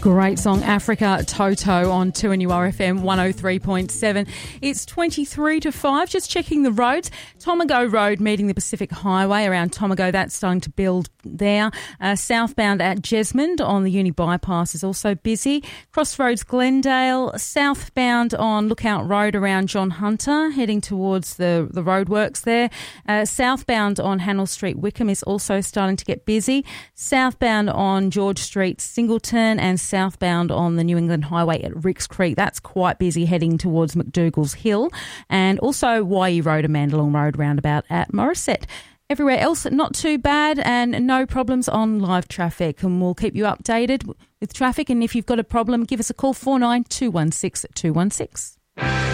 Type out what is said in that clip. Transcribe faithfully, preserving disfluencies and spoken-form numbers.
Great song, Africa Toto on two N U R F M one oh three point seven. It's twenty-three to five. Just checking the roads. Tomago Road meeting the Pacific Highway around Tomago. That's starting to build there. Uh, southbound at Jesmond on the Uni Bypass is also busy. Crossroads Glendale. Southbound on Lookout Road around John Hunter, heading towards the, the roadworks there. Uh, southbound on Hannell Street Wickham is also starting to get busy. Southbound on George Street Singleton and southbound on the New England Highway at Ricks Creek. That's quite busy heading towards McDougall's Hill, and also Waihi Road and Mandalong Road roundabout at Morisset. Everywhere else, not too bad and no problems on live traffic, and we'll keep you updated with traffic. And if you've got a problem, give us a call, four nine two one six two one six.